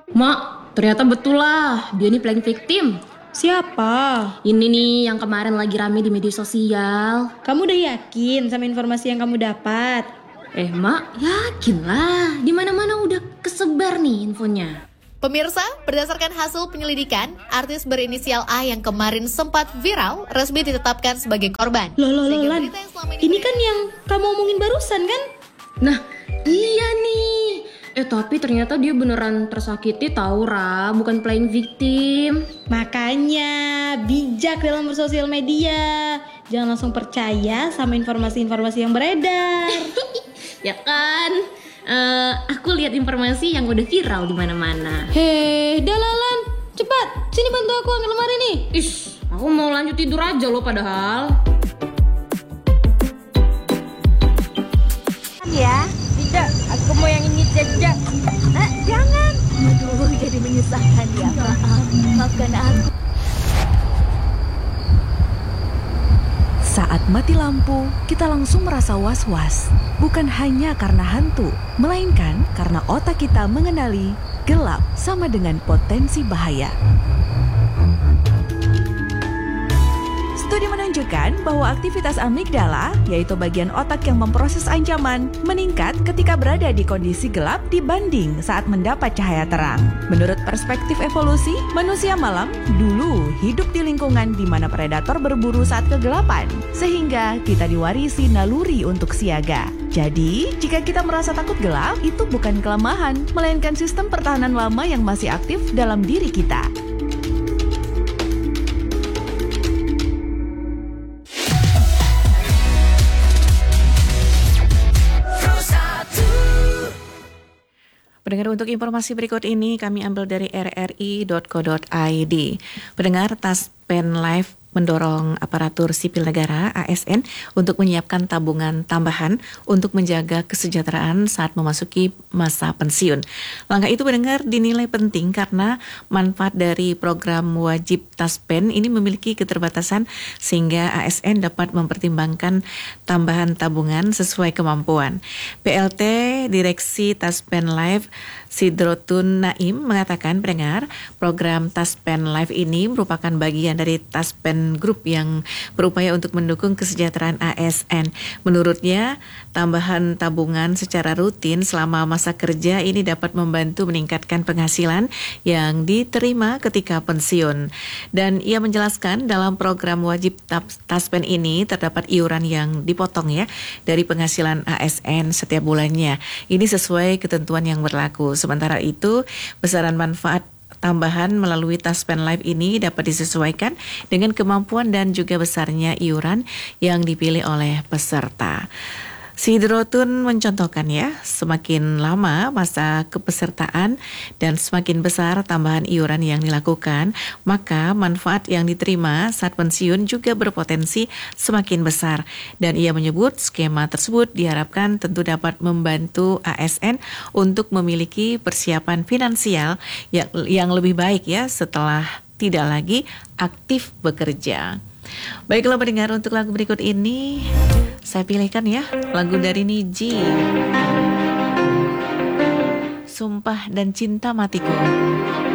Mak, ternyata betul lah, dia nih playing victim. Siapa? Ini nih yang kemarin lagi rame di media sosial. Kamu udah yakin sama informasi yang kamu dapat? Mak, yakin lah, di mana-mana udah kesebar nih infonya. Pemirsa, berdasarkan hasil penyelidikan, artis berinisial A yang kemarin sempat viral resmi ditetapkan sebagai korban. Loh, Sehingga Lan. berita yang selama Ini kan yang kamu omongin barusan kan? Nah, iya nih. Tapi ternyata dia beneran tersakiti tahu, Ra, bukan playing victim. Makanya bijak dalam bersosial media. Jangan langsung percaya sama informasi-informasi yang beredar. Ya kan? Aku lihat informasi yang udah viral di mana-mana. Hei, Dalalan, cepat, sini bantu aku angkat lemari nih. Aku mau lanjut tidur aja loh padahal. Ya, tidak, aku mau yang ini saja. Jangan. Aduh, jadi menyusahkan ya. Maafkan aku. Saat mati lampu, kita langsung merasa was-was. Bukan hanya karena hantu, melainkan karena otak kita mengenali gelap sama dengan potensi bahaya. Studi menunjukkan bahwa aktivitas amigdala, yaitu bagian otak yang memproses ancaman, meningkat ketika berada di kondisi gelap dibanding saat mendapat cahaya terang. Menurut perspektif evolusi, manusia malam dulu hidup di lingkungan di mana predator berburu saat kegelapan, sehingga kita diwarisi naluri untuk siaga. Jadi, jika kita merasa takut gelap, itu bukan kelemahan, melainkan sistem pertahanan lama yang masih aktif dalam diri kita. Pendengar, untuk informasi berikut ini kami ambil dari rri.co.id. Pendengar, Taspen Live mendorong aparatur sipil negara ASN untuk menyiapkan tabungan tambahan untuk menjaga kesejahteraan saat memasuki masa pensiun. Langkah itu pendengar dinilai penting karena manfaat dari program wajib Taspen ini memiliki keterbatasan sehingga ASN dapat mempertimbangkan tambahan tabungan sesuai kemampuan. PLT Direksi Taspen Live Sidrotun Naim mengatakan, pendengar, program Taspen Live ini merupakan bagian dari Taspen Group yang berupaya untuk mendukung kesejahteraan ASN. Menurutnya, tambahan tabungan secara rutin selama masa kerja ini dapat membantu meningkatkan penghasilan yang diterima ketika pensiun. Dan ia menjelaskan dalam program wajib Taspen ini terdapat iuran yang dipotong ya dari penghasilan ASN setiap bulannya. Ini sesuai ketentuan yang berlaku. Sementara itu, besaran manfaat tambahan melalui Taspen Live ini dapat disesuaikan dengan kemampuan dan juga besarnya iuran yang dipilih oleh peserta. Sidrotun mencontohkan ya, semakin lama masa kepesertaan dan semakin besar tambahan iuran yang dilakukan, maka manfaat yang diterima saat pensiun juga berpotensi semakin besar. Dan ia menyebut skema tersebut diharapkan tentu dapat membantu ASN untuk memiliki persiapan finansial yang lebih baik ya setelah tidak lagi aktif bekerja. Baiklah pendengar, untuk lagu berikut ini saya pilihkan ya, lagu dari Niji, Sumpah dan Cinta Matiku.